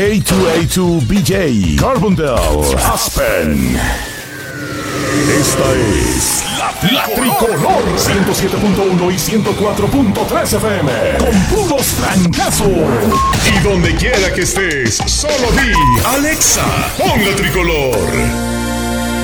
A2A2 BJ, Carbondale, Aspen. Esta es la Tricolor 107.1 y 104.3 FM. Con puros trancazos. Y donde quiera que estés, solo di Alexa, pon la Tricolor.